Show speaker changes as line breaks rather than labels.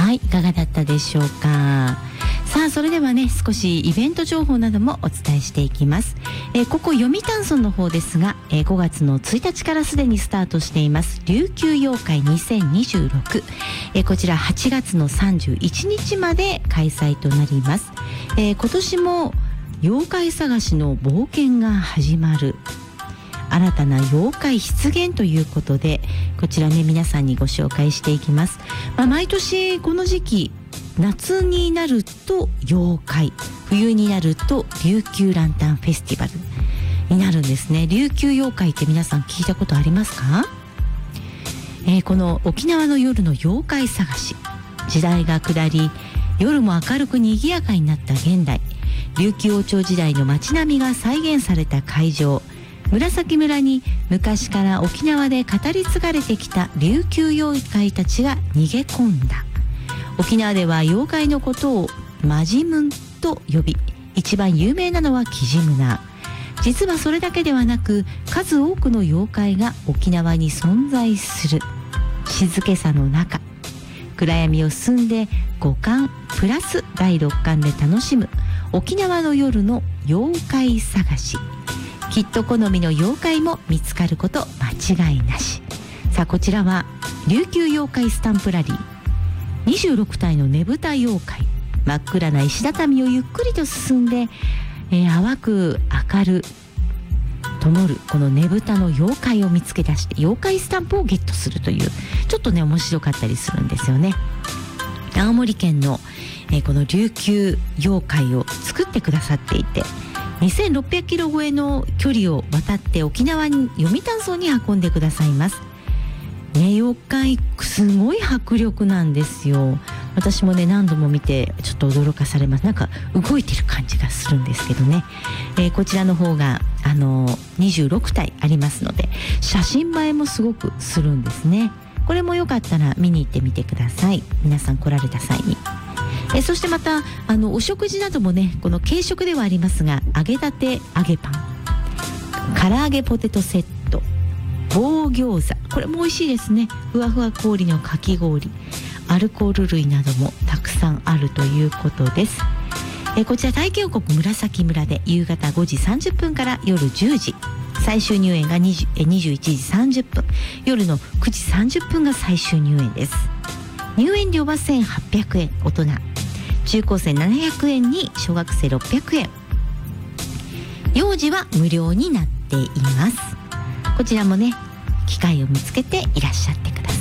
はい、いかがだったでしょうか。さあ、それではね、少しイベント情報などもお伝えしていきます。ここ読谷村の方ですが、5月の1日からすでにスタートしています琉球妖怪2026、こちら8月の31日まで開催となります。今年も妖怪探しの冒険が始まる、新たな妖怪出現ということで、こちらね、皆さんにご紹介していきます。毎年この時期、夏になると妖怪、冬になると琉球ランタンフェスティバルになるんですね。琉球妖怪って皆さん聞いたことありますか？この沖縄の夜の妖怪探し、時代が下り夜も明るく賑やかになった現代、琉球王朝時代の街並みが再現された会場、紫村に昔から沖縄で語り継がれてきた琉球妖怪たちが逃げ込んだ。沖縄では妖怪のことをマジムンと呼び、一番有名なのはキジムナ。実はそれだけではなく、数多くの妖怪が沖縄に存在する。静けさの中、暗闇を進んで五感プラス第六感で楽しむ沖縄の夜の妖怪探し。きっと好みの妖怪も見つかること間違いなし。さあ、こちらは琉球妖怪スタンプラリー。26体のねぶた妖怪、真っ暗な石畳をゆっくりと進んで、淡く明る灯るこのねぶたの妖怪を見つけ出して妖怪スタンプをゲットするという、ちょっとね面白かったりするんですよね。青森県の、この琉球妖怪を作ってくださっていて、2600キロ超えの距離を渡って沖縄に読谷村に運んでくださいます。妖怪すごい迫力なんですよ。私もね何度も見てちょっと驚かされます。なんか動いてる感じがするんですけどね、こちらの方が26体ありますので、写真映えもすごくするんですね。これもよかったら見に行ってみてください、皆さん来られた際に。そしてまたお食事などもね、この軽食ではありますが、揚げたて揚げパン、唐揚げポテトセット、棒餃子、これも美味しいですね。ふわふわ氷のかき氷、アルコール類などもたくさんあるということです。こちら体験王国紫村で夕方5時30分から夜10時、最終入園が21時30分、夜の9時30分が最終入園です。入園料は1800円、大人中高生700円に小学生600円、幼児は無料になっています。こちらもね、機会を見つけていらっしゃって